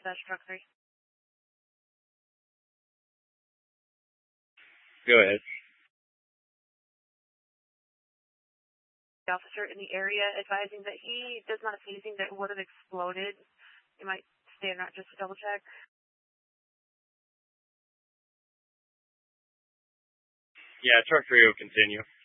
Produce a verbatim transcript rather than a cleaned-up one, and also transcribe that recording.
dispatch truck three. Go ahead. The officer in the area advising that he does not see anything that would have exploded. You might stay or not just to double check. Yeah, truck three will continue.